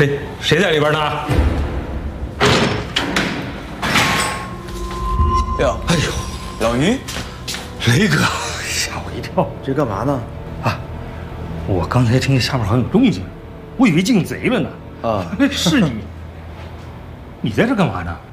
谁在里边呢？ 哟，哎呦，老于， 雷哥，吓我一跳！ 这干嘛呢？ 啊，我刚才听见下面好像有动静，我以为进贼了呢。 啊， 是你，你在这干嘛呢？